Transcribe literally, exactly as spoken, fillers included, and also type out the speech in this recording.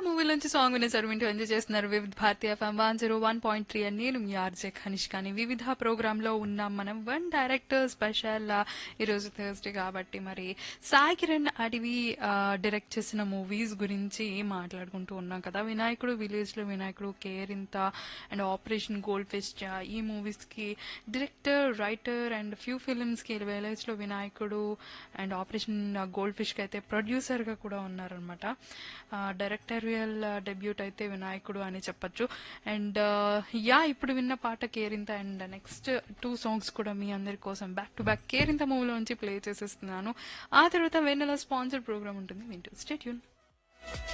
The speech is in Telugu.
మూవీ నుంచి సాంగ్ వినేసారు. వింటూ ఎంజాయ్ చేస్తున్నారు వివిధ భారతీయ FM one zero one point three అని నేను మీ ఆర్జే ఖనిష్. కానీ వివిధ ప్రోగ్రామ్ లో ఉన్నాం మనం. వన్ డైరెక్టర్ స్పెషల్ ఈరోజు థర్స్డే కాబట్టి మరి సాయి కిరణ్ అడివి డైరెక్ట్ చేసిన మూవీస్ గురించి మాట్లాడుకుంటూ ఉన్నాం కదా. వినాయకుడు విలేజ్ లో వినాయకుడు, Kerintha and operation gold fist, ఈ మూవీస్ కి director, writer and few films కి విలేజ్ లో వినాయకుడు అండ్ ఆపరేషన్ గోల్డ్ ఫిష్ కి అయితే ప్రొడ్యూసర్ గా కూడా ఉన్నారనమాట. డైరెక్టరియల్ డెబ్యూట్ అయితే వినాయకుడు అని చెప్పొచ్చు. అండ్ యా ఇప్పుడు విన్న పాట Kerintha and next two songs కూడా మీ అందరి కోసం బ్యాక్ టు బ్యాక్ కేరింత మూవీలో నుంచి ప్లే చేసేస్తున్నాను. ఆ తర్వాత వెన్నెల స్పాన్సర్ ప్రోగ్రామ్ ఉంటుంది, వింటూ స్టే ట్యూన్.